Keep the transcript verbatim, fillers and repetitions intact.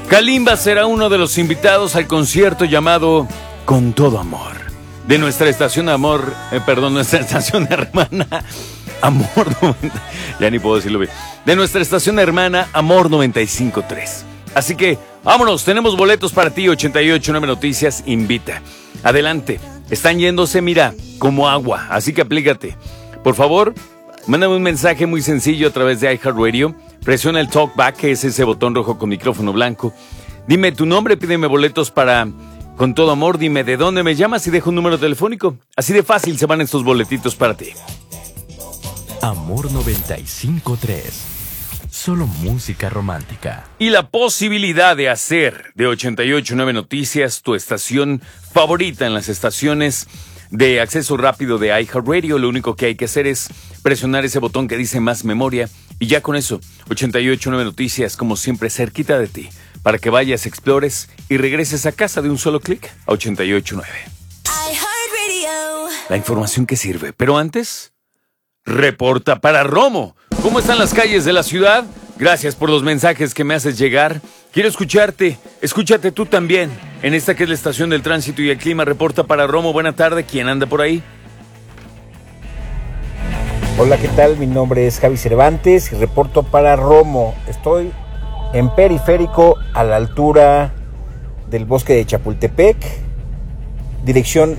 Kalimba será uno de los invitados al concierto llamado Con Todo Amor, de nuestra estación Amor, eh, perdón, nuestra estación hermana Amor noventa, ya ni puedo decirlo bien, de nuestra estación hermana Amor noventa y cinco punto tres. Así que vámonos, tenemos boletos para ti. Ochenta y ocho nueve Noticias invita. Adelante, están yéndose, mira, como agua, así que aplícate. Por favor, mándame un mensaje muy sencillo a través de iHeartRadio. Presiona el TalkBack, que es ese botón rojo con micrófono blanco. Dime tu nombre, pídeme boletos para Con Todo Amor. Dime de dónde me llamas y dejo un número telefónico. Así de fácil se van estos boletitos para ti. Amor noventa y cinco punto tres. Solo música romántica. Y la posibilidad de hacer de ochenta y ocho nueve Noticias tu estación favorita en las estaciones de acceso rápido de iHeartRadio. Lo único que hay que hacer es presionar ese botón que dice más memoria. Y ya con eso, ochenta y ocho nueve Noticias, como siempre, cerquita de ti, para que vayas, explores y regreses a casa de un solo clic a ochenta y ocho nueve. La información que sirve. Pero antes, reporta para Romo. ¿Cómo están las calles de la ciudad? Gracias por los mensajes que me haces llegar. Quiero escucharte. Escúchate tú también. En esta que es la estación del tránsito y el clima, reporta para Romo. Buena tarde. ¿Quién anda por ahí? Hola, ¿qué tal? Mi nombre es Javi Cervantes y reporto para Romo. Estoy en Periférico, a la altura del bosque de Chapultepec, dirección